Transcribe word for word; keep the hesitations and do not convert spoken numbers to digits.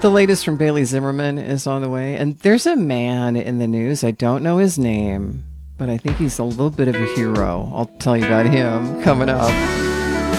The latest from Bailey Zimmerman is on the way, and there's a man in the news. I don't know his name, but I think he's a little bit of a hero. I'll tell you about him coming up.